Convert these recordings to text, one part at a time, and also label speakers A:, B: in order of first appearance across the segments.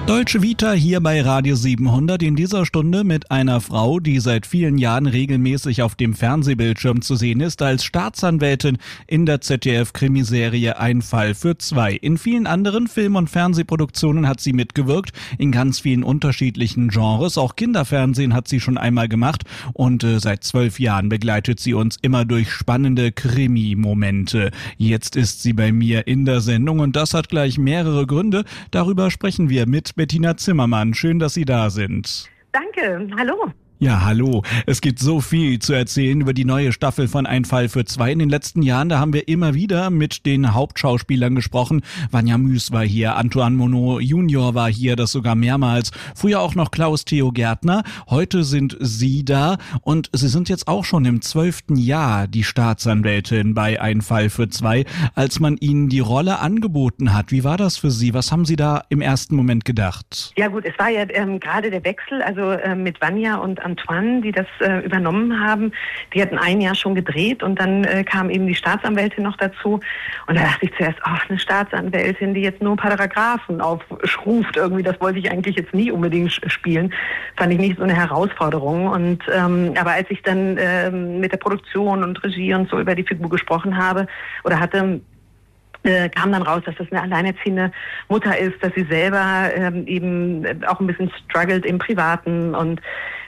A: Deutsche Vita hier bei Radio 700 in dieser Stunde mit einer Frau, die seit vielen Jahren regelmäßig auf dem Fernsehbildschirm zu sehen ist, als Staatsanwältin in der ZDF-Krimiserie Ein Fall für zwei. In vielen anderen Film- und Fernsehproduktionen hat sie mitgewirkt, in ganz vielen unterschiedlichen Genres. Auch Kinderfernsehen hat sie schon einmal gemacht und seit 12 Jahren begleitet sie uns immer durch spannende Krimi-Momente. Jetzt ist sie bei mir in der Sendung und das hat gleich mehrere Gründe. Darüber sprechen wir mit Bettina Zimmermann. Schön, dass Sie da sind.
B: Danke, hallo.
A: Ja, hallo. Es gibt so viel zu erzählen über die neue Staffel von Ein Fall für zwei. In den letzten Jahren, da haben wir immer wieder mit den Hauptschauspielern gesprochen. Vanja Müß war hier, Antoine Monod Junior war hier, das sogar mehrmals. Früher auch noch Klaus-Theo Gärtner. Heute sind Sie da und Sie sind jetzt auch schon im 12. Jahr die Staatsanwältin bei Ein Fall für zwei. Als man Ihnen die Rolle angeboten hat, wie war das für Sie? Was haben Sie da im ersten Moment gedacht?
B: Ja gut, es war ja gerade der Wechsel, also mit Vanja und Antoine, die das übernommen haben. Die hatten ein Jahr schon gedreht und dann kam eben die Staatsanwältin noch dazu. Und da dachte ich zuerst, eine Staatsanwältin, die jetzt nur Paragraphen aufschruft irgendwie, das wollte ich eigentlich jetzt nie unbedingt spielen. Fand ich nicht so eine Herausforderung. Und aber als ich dann mit der Produktion und Regie und so über die Figur gesprochen habe oder hatte, kam dann raus, dass das eine alleinerziehende Mutter ist, dass sie selber eben auch ein bisschen struggelt im Privaten und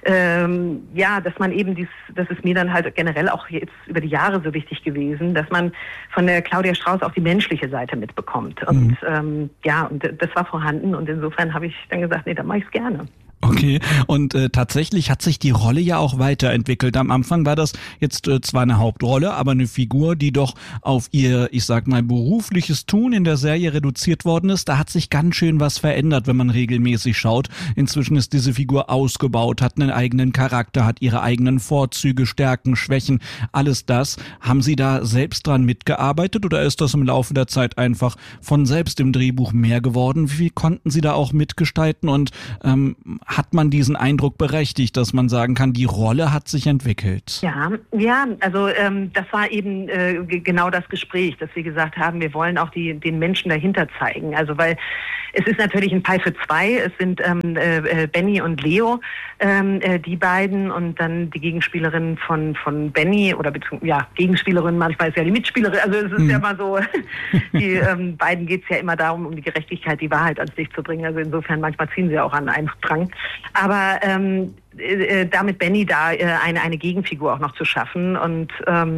B: dass man eben das ist mir dann halt generell auch jetzt über die Jahre so wichtig gewesen, dass man von der Claudia Strauß auch die menschliche Seite mitbekommt. Und und das war vorhanden und insofern habe ich dann gesagt, nee, dann mache ich es gerne.
A: Okay, und tatsächlich hat sich die Rolle ja auch weiterentwickelt. Am Anfang war das jetzt zwar eine Hauptrolle, aber eine Figur, die doch auf ihr, ich sag mal, berufliches Tun in der Serie reduziert worden ist. Da hat sich ganz schön was verändert, wenn man regelmäßig schaut. Inzwischen ist diese Figur ausgebaut, hat einen eigenen Charakter, hat ihre eigenen Vorzüge, Stärken, Schwächen. Alles das. Haben Sie da selbst dran mitgearbeitet oder ist das im Laufe der Zeit einfach von selbst im Drehbuch mehr geworden? Wie viel konnten Sie da auch mitgestalten und hat man diesen Eindruck berechtigt, dass man sagen kann, die Rolle hat sich entwickelt?
B: Ja, also das war eben genau das Gespräch, dass wir gesagt haben, wir wollen auch den Menschen dahinter zeigen. Also weil es ist natürlich ein Fall für zwei, es sind Benny und Leo, die beiden und dann die Gegenspielerin von Benny oder Gegenspielerin, manchmal ist ja die Mitspielerin, also es ist ja mal so, die beiden geht es ja immer darum, um die Gerechtigkeit, die Wahrheit ans Licht zu bringen, also insofern manchmal ziehen sie auch an einem Strang. Aber damit Benny da eine Gegenfigur auch noch zu schaffen und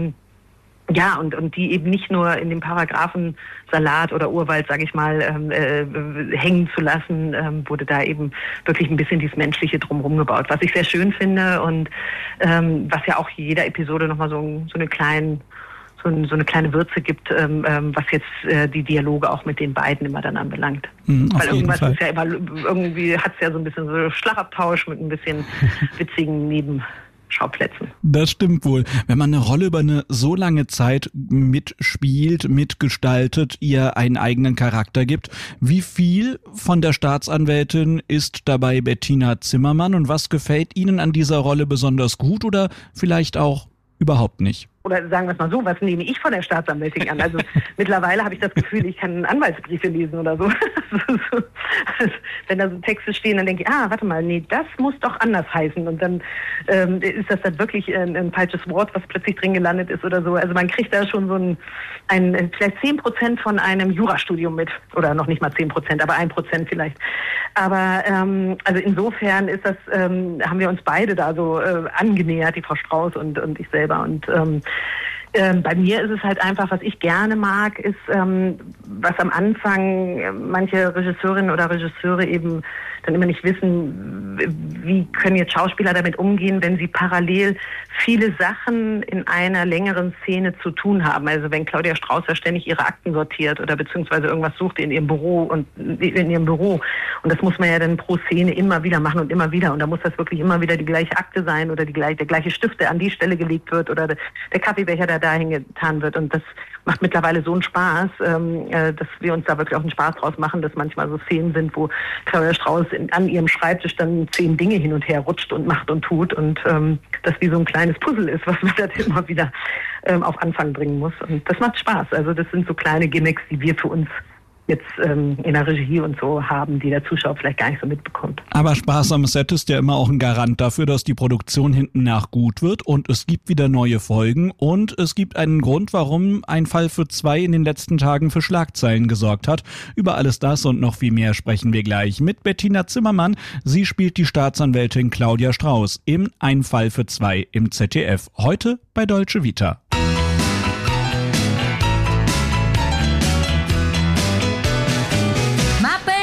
B: und die eben nicht nur in dem Paragraphensalat oder Urwald, sage ich mal, hängen zu lassen, wurde da eben wirklich ein bisschen dieses Menschliche drumherum gebaut, was ich sehr schön finde und was ja auch jeder Episode nochmal so eine kleine Würze gibt, was jetzt die Dialoge auch mit den beiden immer dann anbelangt. Weil irgendwas ist ja immer, irgendwie hat es ja so ein bisschen so Schlagabtausch mit ein bisschen witzigen Nebenschauplätzen.
A: Das stimmt wohl. Wenn man eine Rolle über eine so lange Zeit mitspielt, mitgestaltet, ihr einen eigenen Charakter gibt, wie viel von der Staatsanwältin ist dabei Bettina Zimmermann und was gefällt Ihnen an dieser Rolle besonders gut oder vielleicht auch überhaupt nicht?
B: Oder sagen wir es mal so, was nehme ich von der Staatsanwältin an? Also mittlerweile habe ich das Gefühl, ich kann Anwaltsbriefe lesen oder so. Wenn da so Texte stehen, dann denke ich, warte mal, nee, das muss doch anders heißen. Und dann ist das dann wirklich ein falsches Wort, was plötzlich drin gelandet ist oder so. Also man kriegt da schon so vielleicht 10% von einem Jurastudium mit. Oder noch nicht mal 10%, aber 1% vielleicht. Aber also insofern ist das, haben wir uns beide da so angenähert, die Frau Strauß und ich selber. Und bei mir ist es halt einfach, was ich gerne mag, ist, was am Anfang manche Regisseurinnen oder Regisseure eben dann immer nicht wissen, wie können jetzt Schauspieler damit umgehen, wenn sie parallel viele Sachen in einer längeren Szene zu tun haben. Also wenn Claudia Strauß ja ständig ihre Akten sortiert oder beziehungsweise irgendwas sucht in ihrem Büro. Und das muss man ja dann pro Szene immer wieder machen und immer wieder. Und da muss das wirklich immer wieder die gleiche Akte sein oder der gleiche Stift, der an die Stelle gelegt wird oder der Kaffeebecher, der dahin getan wird. Und das macht mittlerweile so einen Spaß, dass wir uns da wirklich auch einen Spaß draus machen, dass manchmal so Szenen sind, wo Claudia Strauß an ihrem Schreibtisch dann 10 Dinge hin und her rutscht und macht und tut und das wie so ein kleines Puzzle ist, was man dann immer wieder auf Anfang bringen muss. Und das macht Spaß. Also das sind so kleine Gimmicks, die wir für uns jetzt in der Regie und so haben, die der Zuschauer vielleicht gar nicht so mitbekommt.
A: Aber Spaß am Set ist ja immer auch ein Garant dafür, dass die Produktion hinten nach gut wird und es gibt wieder neue Folgen und es gibt einen Grund, warum Ein Fall für zwei in den letzten Tagen für Schlagzeilen gesorgt hat. Über alles das und noch viel mehr sprechen wir gleich mit Bettina Zimmermann. Sie spielt die Staatsanwältin Claudia Strauß im Ein Fall für zwei im ZDF. Heute bei Deutsche Vita.